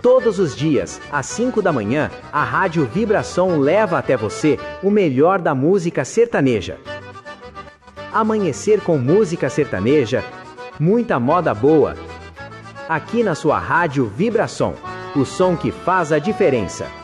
Todos os dias, às 5 da manhã, a Rádio Vibração leva até você o melhor da música sertaneja. Amanhecer com música sertaneja, muita moda boa. Aqui na sua Rádio Vibração, o som que faz a diferença.